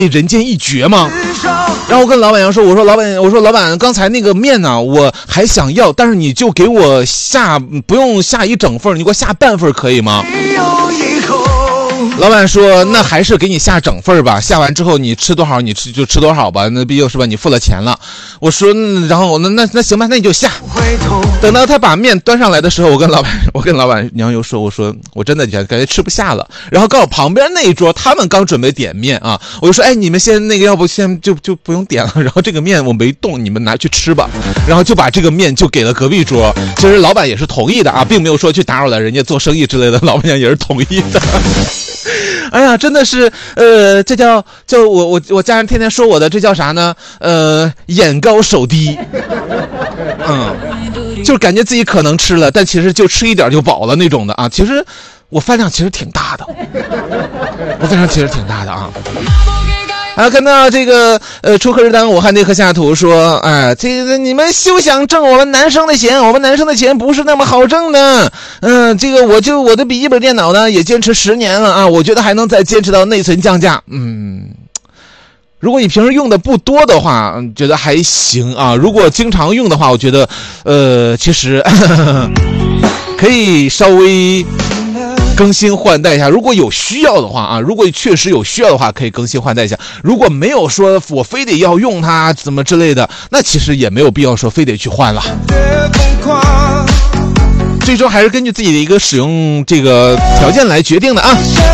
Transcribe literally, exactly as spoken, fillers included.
人间一绝吗？然后我跟老板娘说，我说老板，我说老板，刚才那个面呢，我还想要，但是你就给我下，不用下一整份，你给我下半份可以吗？老板说，那还是给你下整份吧，下完之后你吃多少你吃就吃多少吧，那毕竟是吧，你付了钱了。我说，嗯、然后那那那行吧，那你就下。等到他把面端上来的时候，我跟老板我跟老板娘又说，我说我真的感觉吃不下了。然后刚好旁边那一桌他们刚准备点面啊，我就说，哎，你们先那个要不先就就不用点了，然后这个面我没动，你们拿去吃吧。然后就把这个面就给了隔壁桌。其实老板也是同意的啊，并没有说去打扰了人家做生意之类的，老板娘也是同意的。哎呀，真的是，呃，这叫叫我我我家人天天说我的，这叫啥呢？呃，眼高手低，嗯，就是感觉自己可能吃了，但其实就吃一点就饱了那种的啊。其实我饭量其实挺大的，我饭量其实挺大的啊。啊，看到这个呃，出客日当，我汉内和下图说，哎、呃，这个你们休想挣我们男生的钱，我们男生的钱不是那么好挣的。嗯、呃，这个我就我的笔记本电脑呢也坚持十年了啊，我觉得还能再坚持到内存降价。嗯，如果你平时用的不多的话，觉得还行啊。如果经常用的话，我觉得呃，其实呵呵可以稍微更新换代一下，如果有需要的话啊，如果确实有需要的话，可以更新换代一下。如果没有说我非得要用它怎么之类的，那其实也没有必要说非得去换了。最终还是根据自己的一个使用这个条件来决定的啊。